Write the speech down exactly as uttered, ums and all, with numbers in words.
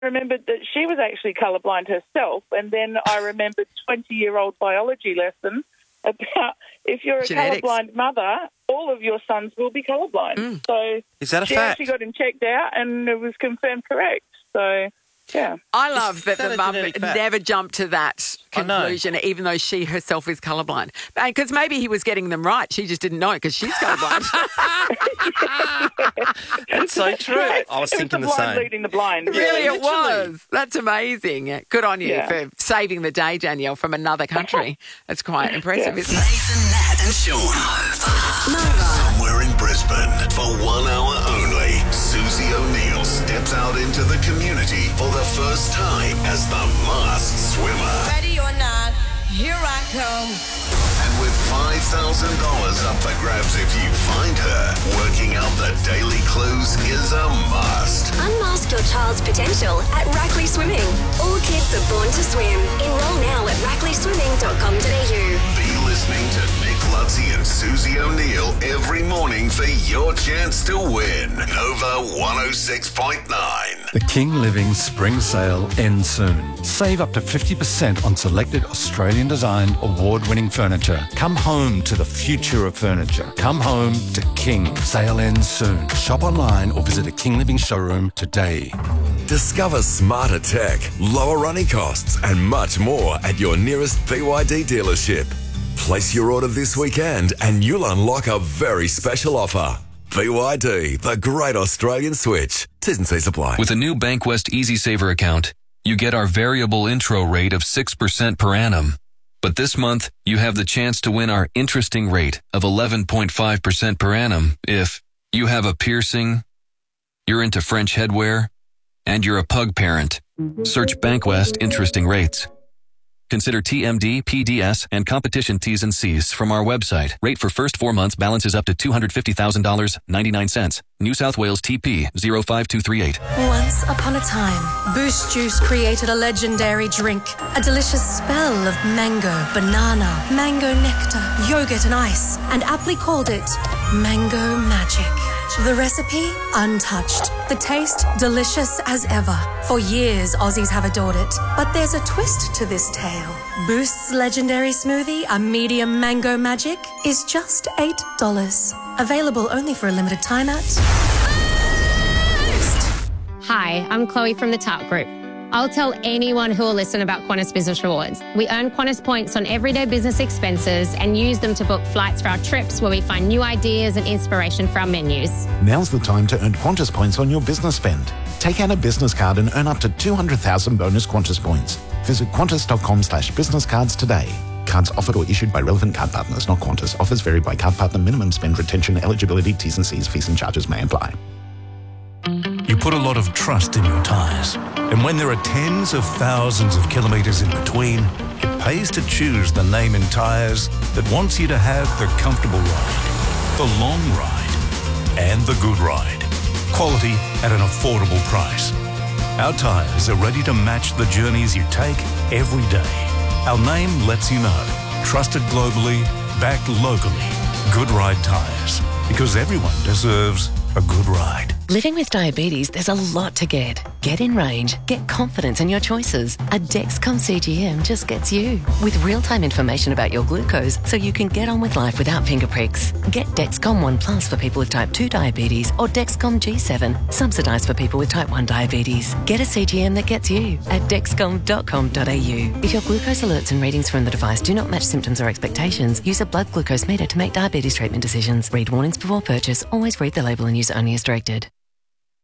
remembered that she was actually colourblind herself, and then I remembered twenty-year-old biology lesson about if you're a Genetics. colourblind mother, all of your sons will be colourblind. Mm. So Is that a she fact? actually got him checked out, and it was confirmed correct. So, yeah. I love that, that the a mum genetic fact? never jumped to that I know. conclusion, even though she herself is colourblind. Because maybe he was getting them right. She just didn't know because she's colourblind. That's so true. Right. I was It thinking the the blind same. leading the blind. Really, it literally. was. That's amazing. Good on you Yeah. for saving the day, Danielle, from another country. That's quite impressive, Yeah. isn't it? Nathan, Nat and Sean. Somewhere in Brisbane, for one hour only, Susie O'Neill steps out into the community for the first time as the masked swimmer. Ready or not, here I come. And with five thousand dollars up for grabs if you find her, working out the daily clues is a must. Unmask your child's potential at Rackley Swimming. All kids are born to swim. Enroll now at rackley swimming dot com dot a u. Be listening to Nick Lutzy and Susie O'Neill every morning for your chance to win. Nova one oh six point nine. The King Living Spring Sale ends soon. Save up to fifty percent on selected Australian designed award-winning furniture. Come home to the future of furniture. Come home to King. Sale ends soon. Shop online or visit a King Living showroom today. Discover smarter tech, lower running costs, and much more at your nearest B Y D dealership. Place your order this weekend and you'll unlock a very special offer. B Y D, the great Australian switch. T's and C's apply. With a new Bankwest Easy Saver account, you get our variable intro rate of six percent per annum. But this month, you have the chance to win our interesting rate of eleven point five percent per annum if you have a piercing, you're into French headwear, and you're a pug parent. Search Bankwest Interesting Rates. Consider T M D, P D S, and competition T's and C's from our website. Rate for first four months balances up to two hundred fifty thousand dollars and ninety-nine cents. New South Wales T P zero five two three eight. Once upon a time, Boost Juice created a legendary drink. A delicious spell of mango, banana, mango nectar, yogurt and ice, and aptly called it Mango Magic. The recipe, untouched. The taste, delicious as ever. For years, Aussies have adored it. But there's a twist to this tale. Boost's legendary smoothie, a medium mango magic, is just eight dollars. Available only for a limited time at Boost. Hi, I'm Chloe from the Tart Group. I'll tell anyone who will listen about Qantas Business Rewards. We earn Qantas points on everyday business expenses and use them to book flights for our trips where we find new ideas and inspiration for our menus. Now's the time to earn Qantas points on your business spend. Take out a business card and earn up to two hundred thousand bonus Qantas points. Visit qantas.com slash business cards today. Cards offered or issued by relevant card partners, not Qantas. Offers vary by card partner. Minimum spend, retention, eligibility, T's and C's, fees and charges may apply. You put a lot of trust in your tyres. And when there are tens of thousands of kilometres in between, it pays to choose the name in tyres that wants you to have the comfortable ride, the long ride, and the good ride. Quality at an affordable price. Our tyres are ready to match the journeys you take every day. Our name lets you know. Trusted globally, backed locally. Good Ride Tyres. Because everyone deserves a good ride. Living with diabetes, there's a lot to get. Get in range. Get confidence in your choices. A Dexcom C G M just gets you. With real-time information about your glucose so you can get on with life without finger pricks. Get Dexcom one Plus for people with type two diabetes or Dexcom G seven, subsidised for people with type one diabetes. Get a C G M that gets you at dexcom dot com dot a u. If your glucose alerts and readings from the device do not match symptoms or expectations, use a blood glucose meter to make diabetes treatment decisions. Read warnings before purchase. Always read the label and use only as directed.